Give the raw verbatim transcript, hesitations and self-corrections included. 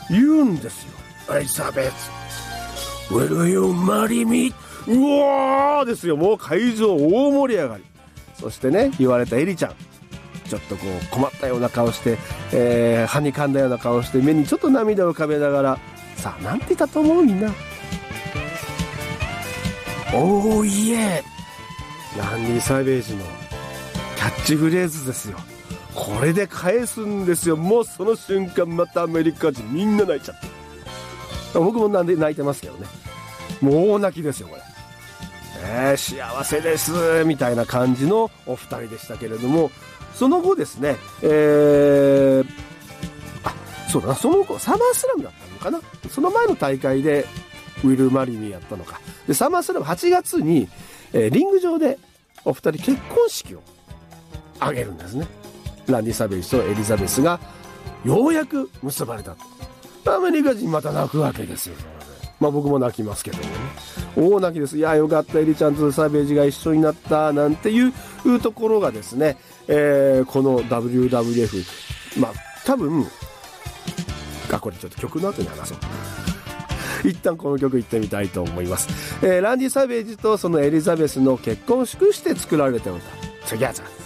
言うんですよ。エリザベス Will you marry me? うわーですよ。もう会場大盛り上がり。そしてね、言われたエリちゃん、ちょっとこう困ったような顔して、えー、歯に噛んだような顔して、目にちょっと涙を浮かべながら、さあなんて言ったと思う？みんな。おーいえ、ランディ・サベージのキャッチフレーズですよ。これで返すんですよ。もうその瞬間またアメリカ人みんな泣いちゃって、僕もなんで泣いてますけどね。もう大泣きですよこれ、えー、幸せですみたいな感じのお二人でしたけれども、その後ですね、えー、あ、そうだな、その後サマースラムだったのかな。その前の大会でウィル・マリミーやったのか。でサマースラムはちがつに、えー、リング上でお二人結婚式を挙げるんですね。ランディ・サベージとエリザベスがようやく結ばれた。アメリカ人また泣くわけですよ。まあ僕も泣きますけどもね。大泣きです。いやよかった、エリちゃんとサベージが一緒になったなんていうところがですね、えー、この ダブリューダブリューエフ、まあ多分あこれちょっと曲の後に話そう一旦この曲行ってみたいと思います。えー、ランディ・サベージとそのエリザベスの結婚を祝して作られた歌、トゥギャザー。